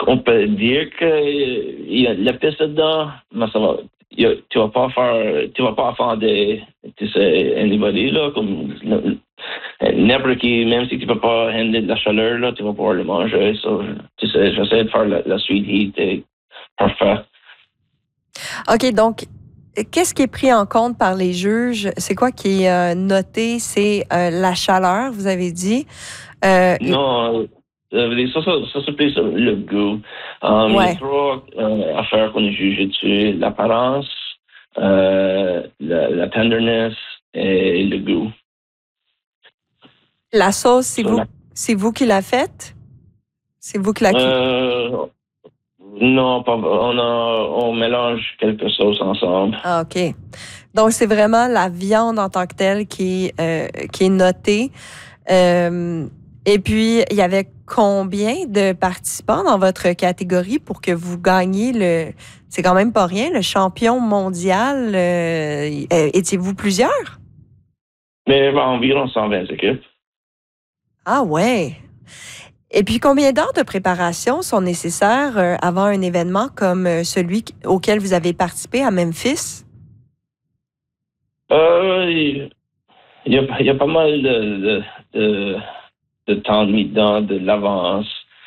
On peut dire qu'il y a de la piste dedans, mais tu vas pas offender, tu sais, anybody, là, comme n'importe qui, même si tu peux pas handler de la chaleur, là, tu vas pouvoir le manger. So, tu sais, j'essaie de faire la sweet heat et parfait. OK, donc, qu'est-ce qui est pris en compte par les juges? C'est quoi qui est noté? C'est la chaleur, vous avez dit. Euh, Non, ça c'est plus le goût. Il y a ouais. trois affaires qu'on est jugé dessus. L'apparence, la tenderness et le goût. La sauce, So, c'est vous qui la faites? C'est vous qui la cuisez? euh, non, on mélange quelques sauces ensemble. Ah, OK. Donc, c'est vraiment la viande en tant que telle qui est notée. Euh, et puis, il y avait combien de participants dans votre catégorie pour que vous gagniez c'est quand même pas rien, le champion mondial? Étiez-vous plusieurs? Mais environ 120 équipes. Ah ouais. Et puis, combien d'heures de préparation sont nécessaires avant un événement comme celui auquel vous avez participé à Memphis? Il il y a pas mal de, de temps mis dedans, de l'avance.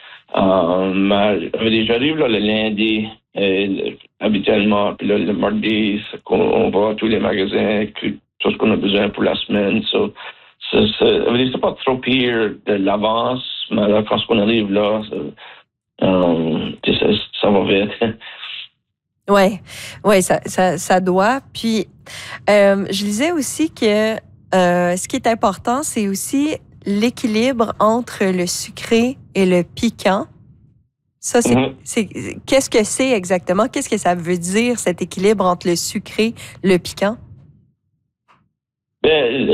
J'arrive là, le lundi, habituellement, puis là, le mardi, on va à tous les magasins, tout ce qu'on a besoin pour la semaine. So, c'est pas trop pire de l'avance, mais là, quand on arrive là, tu sais, ça va vite. Ouais, ouais, ça doit. Puis, je lisais aussi que ce qui est important, c'est aussi l'équilibre entre le sucré et le piquant. Ça, Mhm. qu'est-ce que c'est exactement? Qu'est-ce que ça veut dire, cet équilibre entre le sucré, le piquant? Ben,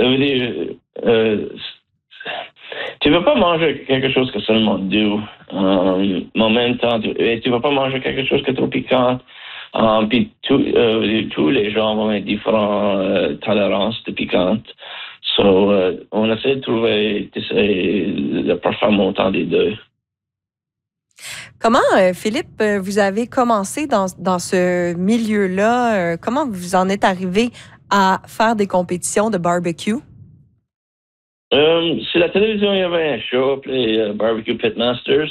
tu veux pas manger quelque chose que seulement doux. En même temps, tu veux pas manger quelque chose qui est trop piquant. Puis tous les gens ont une différente tolérance de piquante. So, on essaie de trouver le parfait montant des deux. Comment, Philippe, vous avez commencé dans ce milieu-là? Comment vous en êtes arrivé à faire des compétitions de barbecue? Sur la télévision, il y avait un show appelé Barbecue Pitmasters.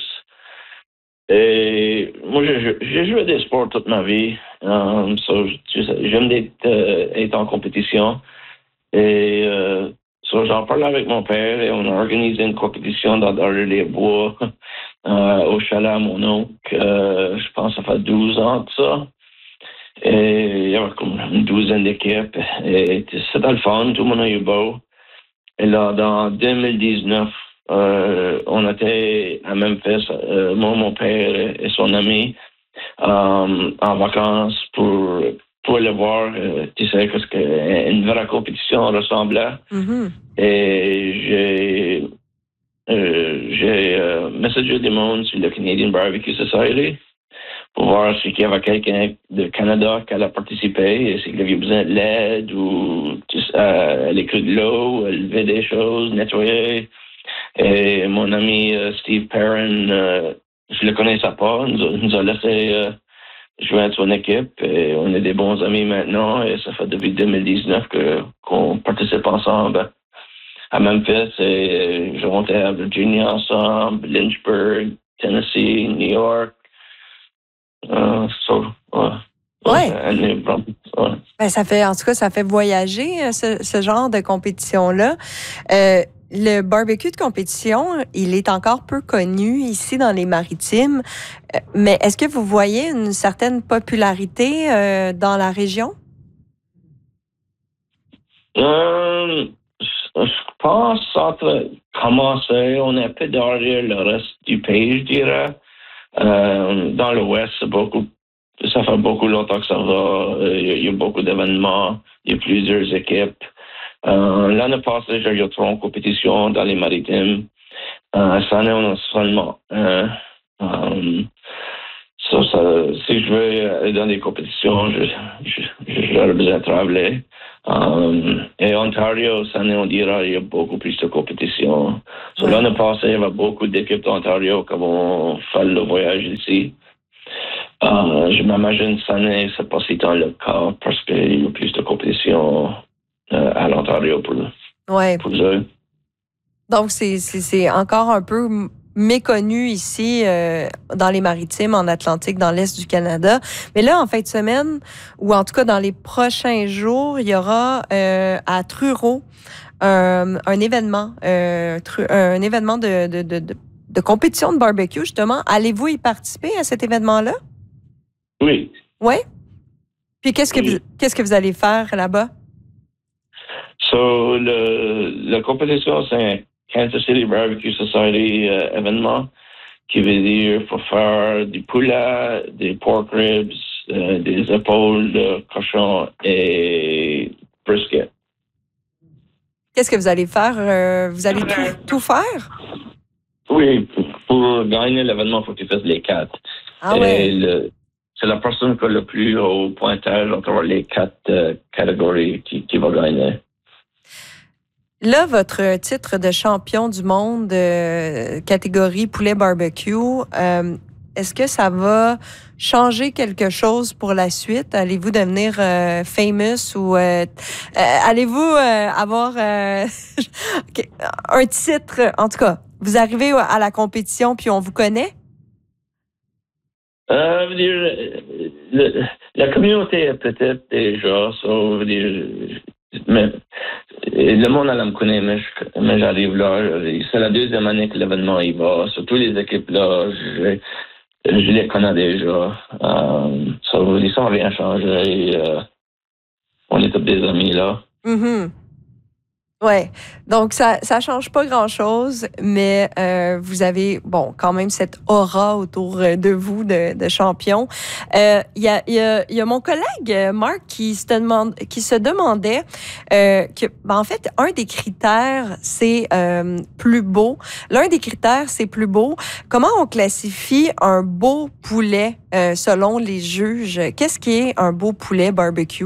Et moi, j'ai joué des sports toute ma vie. So, j'aime être en compétition. Et j'en parlais avec mon père et on a organisé une compétition dans les bois au chalet à mon oncle. Je pense que ça fait 12 ans que ça. Et il y avait comme une douzaine d'équipes. Et c'était le fun, tout le monde a eu beau. Et là, dans 2019, on était à Memphis, moi, mon père et son ami, en vacances pour aller voir, tu sais, qu'est-ce qu'une vraie compétition ressemblait. Mhm. Et j'ai messagé des mondes sur le Canadian Barbecue Society pour voir s'il y avait quelqu'un de Canada qui allait participer et s'il avait besoin de l'aide ou aller de l'eau, lever des choses, nettoyer. Et mon ami Steve Perrin, je le connaissais pas, nous a laissé jouer à son équipe et on est des bons amis maintenant et ça fait depuis 2019 qu'on participe ensemble à Memphis et je montais à Virginia ensemble, Lynchburg, Tennessee, New York. Ouais. Ouais. Ouais. Ben, en tout cas, ça fait voyager ce genre de compétition-là. Euh, le barbecue de compétition, il est encore peu connu ici dans les Maritimes. Mais est-ce que vous voyez une certaine popularité dans la région? Je pense entre commencer, on est un peu derrière le reste du pays, je dirais. Dans l'Ouest, ça fait beaucoup longtemps que ça va. Il y a beaucoup d'événements, il y a plusieurs équipes. L'année passée, j'ai eu trois compétitions dans les maritimes. Cette année, on a seulement un. Si je veux aller dans des compétitions, j'aurais besoin de travailler. Et Ontario, cette année, on dira, il y a beaucoup plus de compétition. So, l'année passée, il y avait beaucoup d'équipes d'Ontario qui vont faire le voyage ici. Je m'imagine cette année, c'est pas si tant le cas parce qu'il y a plus de compétition à l'Ontario pour eux. Donc, c'est encore un peu méconnu ici dans les Maritimes, en Atlantique, dans l'Est du Canada. Mais là, en fin de semaine, ou en tout cas dans les prochains jours, il y aura à Truro un événement de compétition de barbecue, justement. Allez-vous y participer à cet événement-là? Oui. Oui? Puis qu'est-ce que vous allez faire là-bas? So, la compétition, c'est un Kansas City Barbecue Society événement qui veut dire qu'il faut faire du poulet, des pork ribs, des épaules de cochon et brisket. Qu'est-ce que vous allez faire? Vous allez tout faire? Oui, pour gagner l'événement, il faut que tu fasses les 4. Ah ouais. C'est la personne qui a le plus haut pointage entre les 4 catégories qui va gagner. Là, votre titre de champion du monde catégorie poulet barbecue, est-ce que ça va changer quelque chose pour la suite? Allez-vous devenir famous ou allez-vous avoir un titre? En tout cas, vous arrivez à la compétition puis on vous connaît? La communauté est peut-être déjà, mais le monde elle me connaît, mais j'arrive là. C'est la deuxième année que l'événement y va. Surtout les équipes là, je les connais déjà. Ça n'a rien changé. On est tous des amis là. Mm-hmm. Ouais, donc ça change pas grand-chose, mais vous avez quand même cette aura autour de vous de champion. Il y a mon collègue Marc qui se demandait que en fait un des critères c'est plus beau. L'un des critères c'est plus beau. Comment on classifie un beau poulet selon les juges? Qu'est-ce qui est un beau poulet barbecue?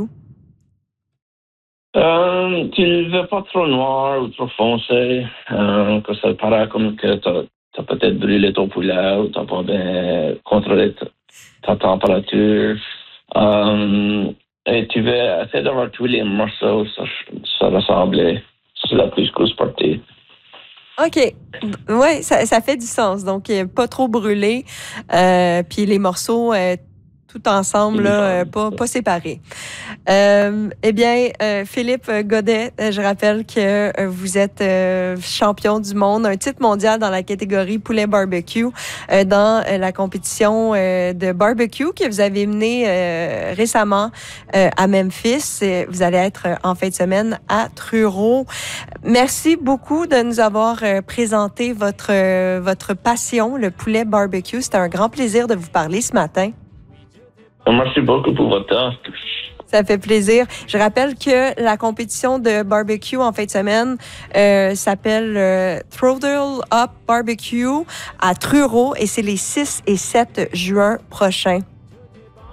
Tu ne veux pas trop noir ou trop foncé, que ça paraît comme que tu as peut-être brûlé ton poulet ou tu n'as pas bien contrôlé ta température. Et tu veux essayer d'avoir tous les morceaux, ça ressemble, c'est la plus grosse partie. OK. Oui, ça fait du sens. Donc, pas trop brûlé, puis les morceaux tout ensemble, là, pas séparés. Eh bien, Philippe Godet, je rappelle que vous êtes champion du monde, un titre mondial dans la catégorie poulet barbecue dans la compétition de barbecue que vous avez menée récemment à Memphis. Vous allez être en fin de semaine à Truro. Merci beaucoup de nous avoir présenté votre passion, le poulet barbecue. C'était un grand plaisir de vous parler ce matin. Merci beaucoup pour votre temps. Ça fait plaisir. Je rappelle que la compétition de barbecue en fin de semaine s'appelle Throttle Up Barbecue à Truro et c'est les 6 et 7 juin prochains.